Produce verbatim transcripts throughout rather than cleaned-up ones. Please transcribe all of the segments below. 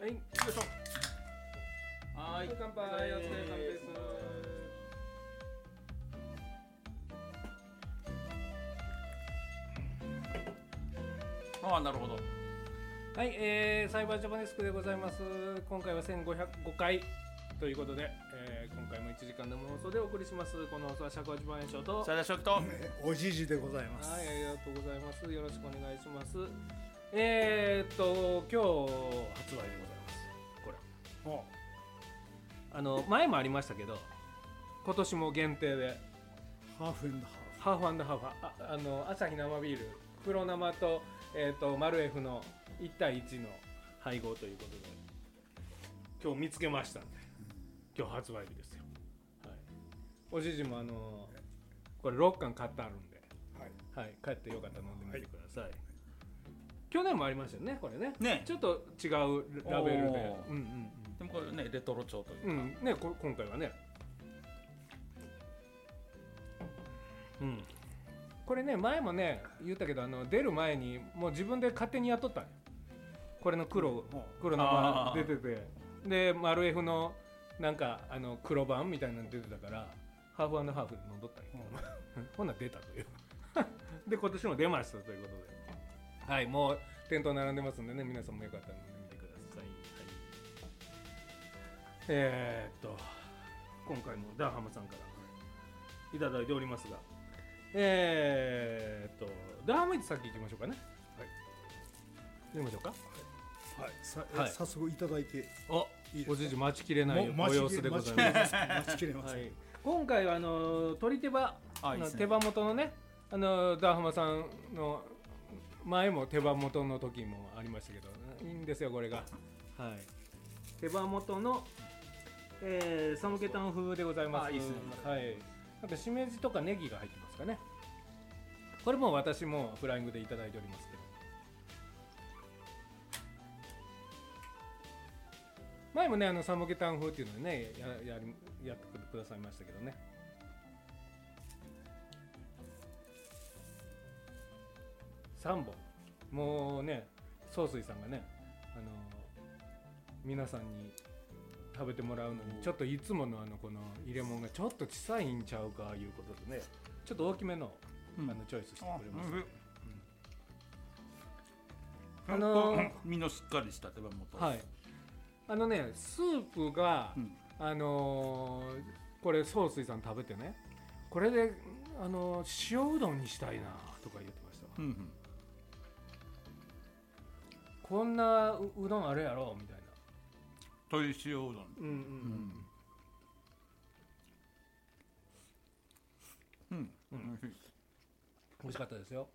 はい、よいしょ。はい、乾杯。お疲れ様です。ああ、なるほど。はい、えー、サイバージャパネスクでございます。今回はせんごひゃくごかいということで、えー、今回もいちじかんの放送でお送りします。この放送は社交辞番演唱と佐田食とおじじでございます。 はい、ありがとうございます。よろしくお願いします。えーっと今日発売でございます。これあの前もありましたけど、今年も限定でハーフエンドハーフハーフハーフああの朝日生ビール黒生とえーっとマルエフのいち対いちの配合ということで今日見つけましたんで、今日発売日ですよ。はい、おじじもあのこれろっかん買ってあるんで、はい、はい、帰ってよかったら飲んでみてください。はい、去年もありましたよね、これね。 ね、 ちょっと違うラベルで、うんうんうん、 でもこれねレトロ調というか、 うんね、こ今回はね、うん、これね前もね言ったけど、あの出る前にもう自分で勝手にやっとったんよ。これの黒、うん、黒生出てて、でマルエフのなんかあの黒版みたいなの出てたからハーフ&ハーフで飲んどったんやけど、ほんなら出たというで今年も出ましたということで、はい、もう店頭並んでますんでね、皆さんもよかったら飲んでみてください。はい、えー、っと今回もダーハマさんからいただいておりますが、えー、っとダーハマいつ先行きましょうかね。はい、行きましょうか。 はい、さはい、 早速いただいておいいですか。 おじいじ待ちきれないご様子でございます。 待ちきれます。 はい、今回はあの鳥手羽あいいですね、 手羽元のね、あのダーハマさんの前も手羽元の時もありましたけど、いいんですよこれが。はい、手羽元の、えー、サムゲタン風でございます。 あいいですね。 はい、なんかしめじとかネギが入ってますかね。これも私もフライングでいただいておりますけど、前もねあのサムゲタン風っていうのでね や, や, りやってくださいましたけどね。さんぼんもうね総帥さんがね、あの皆さんに食べてもらうのにちょっといつものあのこの入れ物がちょっと小さいんちゃうかいうことでね、ちょっと大きめの、うん、あのチョイスしてくれます。 うん、あのー、身のしっかりした手羽元、 はい、あのねスープが、うん、あのー、これ総帥さん食べてね、これで、あのー、塩うどんにしたいなとか言ってましたわ。うんうん、こんな う, うどんあるやろみたいな。 鶏塩うどん。うんうんうん。うん、うん、 美味しかったですよ。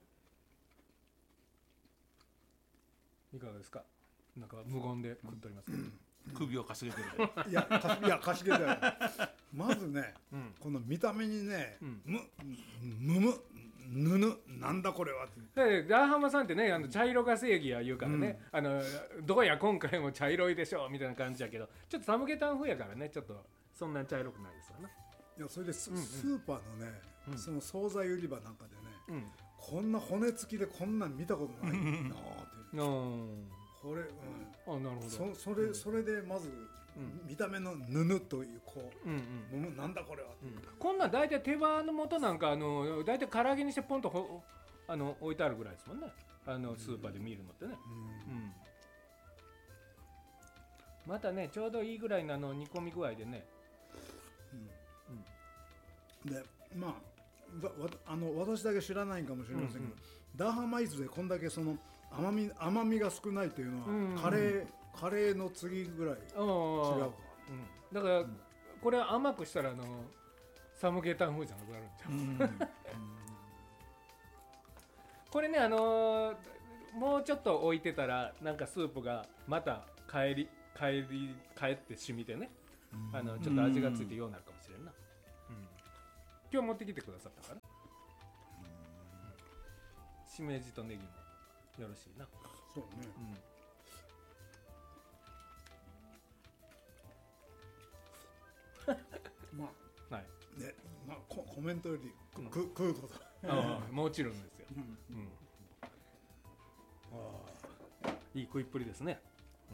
いかがですか。なんか無言で食っておりますけど、うん、 首をかしげてるいやかいやかしげてるまずね、うん、この見た目にね、うん、むむむぬぬなんだこれはって。 ダーハマさんってね、あの茶色が正義や言うからね、うん、あのどうや今回も茶色いでしょみたいな感じやけど、ちょっとサムゲタン風やからね、ちょっとそんなに茶色くないですわな。 いやそれで ス,、うんうん、スーパーのね、うん、その惣菜売り場なんかでね、うん、こんな骨付きでこんなん見たことないなーって、うん、これ、うん、 あなるほど。 そ, そ, れそれでまず、うん、見た目のぬぬというこう、うんうん、なんだこれは、うん、 こんなん大体手羽の素なんかあの大体唐揚げにしてポンとほあの置いてあるぐらいですもんね、あのスーパーで見るのってね、うんうん、またねちょうどいいぐらいのあの煮込み具合でね、 うんうん、でまああの私だけ知らないかもしれませんけど、うんうん、ダーハマイズでこんだけその甘み甘みが少ないというのは、うんうん、カレーカレーの次ぐらい違うか、うん、 だから、うん、これは甘くしたらあのサムゲタン風じゃなくなるんちゃう、うんうん、これねあのー、もうちょっと置いてたらなんかスープがまた帰り帰り帰って染みてね、うん、あのちょっと味がついてようになるかもしれんな、うん、今日持ってきてくださったから、うん、しめじとネギもよろしいな。 そうね、うん、まあ、はい、ね、まあ、コ, コメントより、うん、く食うことああもちろんですよ、うんうん、あいい食いっぷりですね、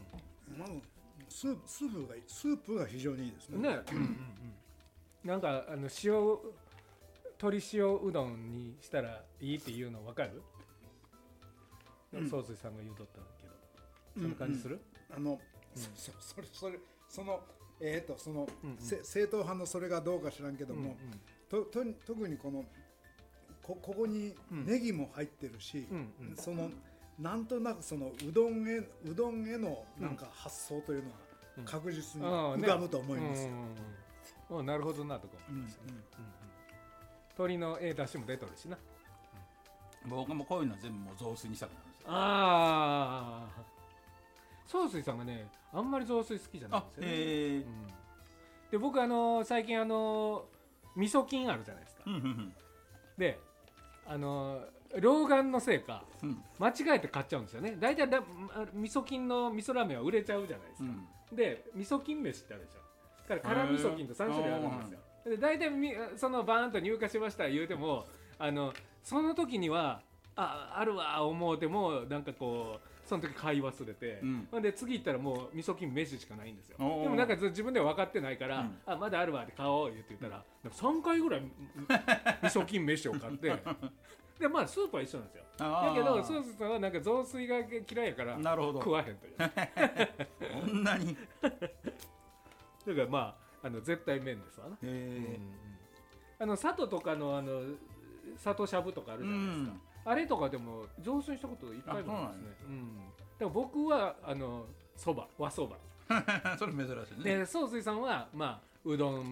まあ、スープスープがスープが非常にいいですね。 ね、うんうんうん、なんかあの塩鶏塩うどんにしたらいいっていうの分かる？うん、総帥さんが言うとったけど、そんな感じする？ うんうん、あの、うん、そ, それそれそのえー、とその、うんうん、正統派のそれがどうか知らんけども、うんうん、とと特にこの こ, ここにネギも入ってるし、うんうん、そのなんとなくそのうどんへうどんへのなんか発想というのは確実に浮かぶと思いますよ。 うんうんうん、なるほどなとか思いますね。うんうんうん、鶏のええ出汁も出とるしな。 うん、僕もこういうのは全部もう雑炊にしたくなるんですよ。 ああ。総帥さんがねあんまり雑炊好きじゃないんですよね。 へうん、 で僕あの最近あの味噌菌あるじゃないですか。であの老眼のせいか、うん、間違えて買っちゃうんですよね。だいたい味噌菌の味噌ラーメンは売れちゃうじゃないですか。うん、で味噌菌飯ってあるでしょ。だから辛味噌菌とさん種類あるんですよ。でだいたいそのバーンと入荷しました言うてもあのその時にはああるわ思うてもなんかこうその時買い忘れて、うん、で次行ったらもう味噌菌飯しかないんですよ。でもなんか自分では分かってないから、うん、あまだあるわって買おう言って言ったら、うん、さんかいぐらい味噌菌飯を買ってでまあスープは一緒なんですよ。だけどソースさんはなんか雑炊が嫌いやから食わへんというこんなにだからまあ、あの絶対麺ですわな。へー、うん、あの佐渡とかのあの佐渡しゃぶとかあるじゃないですか、うん、あれとかでも雑炊したこといっかいもあるんですね。うん、でも僕はあのそば和そばそれ珍しいね。 で総帥さんはまあうどんも、うん、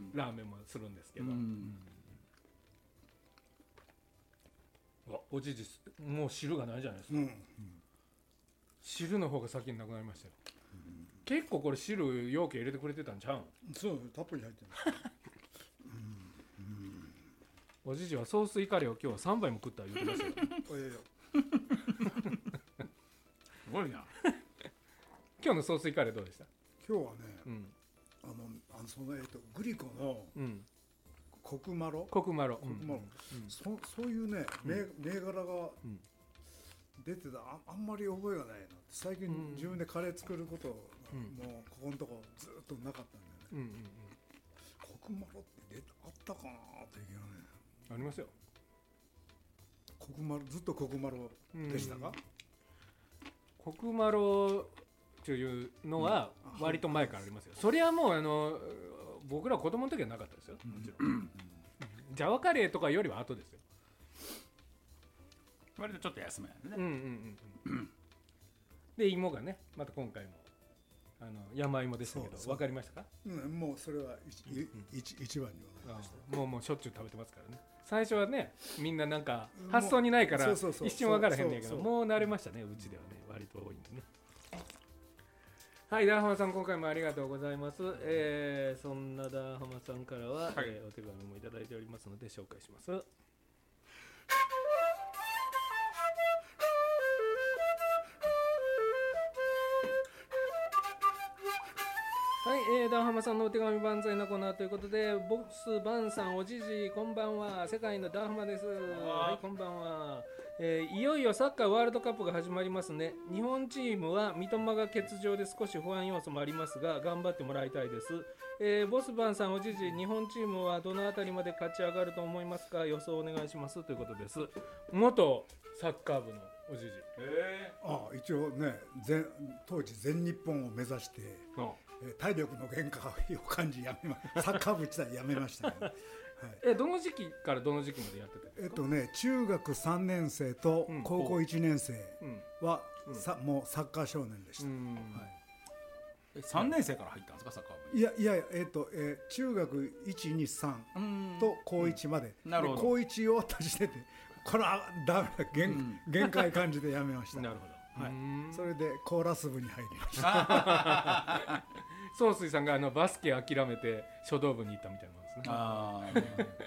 ラーメンもするんですけど、うん、あおじじもう汁がないじゃないですか、うん、汁の方が先になくなりましたよ。うん、結構これ汁容器入れてくれてたんちゃうん？ そうたっぷり入ってるおじじはソースイカレーを今日はさんばいも食った言ってましたよ。 すごいな。 今日のソースイカレーどうでした？ 今日はね、うん、あのあのそのえっとグリコのコクマロ、 コクマロ、 コクマロ、うん、そそういうね、うん、銘柄が出てた あ, あんまり覚えがないなって最近自分でカレー作ることが、うん、もうここのとこずっとなかったんだよね。うんうんうん、コクマロって出あったかなっていうね。 ありますよ。 コクマロずっとコクマロでしたか？ コクマロというのは割と前からありますよ。それはもうあの僕ら子供の時はなかったですよ。もちろん。ジャワカレーとかよりは後ですよ。 割とちょっと安めなんでね。 うんうんうん。で芋がねまた今回もあの山芋でしたけど分かりましたか？ うん、もうそれは一、うん、一番に分かりました。 もうもうしょっちゅう食べてますからね。最初はねみんななんか発想にないから一瞬分からへんねんけどもう慣れましたね。うちではね割と多いんでね。はい、ダーハマさん今回もありがとうございます。えー、そんなダーハマさんからは、はいえー、お手紙もいただいておりますので紹介します。はい、えー、ダーハマさんのお手紙万歳のコーナーということで、ボスバンさんおじじこんばんは、世界のダーハマです。はいこんばんは、えー、いよいよサッカーワールドカップが始まりますね。日本チームは三笘が欠場で少し不安要素もありますが頑張ってもらいたいです。えー、ボスバンさんおじじ日本チームはどのあたりまで勝ち上がると思いますか？予想お願いしますということです。元サッカー部のおじじ、 えー、ああ一応ね全当時全日本を目指してあ体力の限界を感じやめまサッカー部自体やめましたね。はい、 えどの時期からどの時期までやってて？ えっとね中学さんねん生と高校いちねん生は、うんうん、さもうサッカー少年でした。うんはい、 えさんねん生から入ったんですかサッカー部？ いやいやえっと、えー、中学いちにさんと高いちまで、うん、なるほど。高いち終わった時点でこれはダメだ 限,、うん、限界感じでやめました。 なるほど、 はい、それでコーラス部に入りました。 総帥さんがあのバスケ諦めて書道部に行ったみたいなもんですね。あ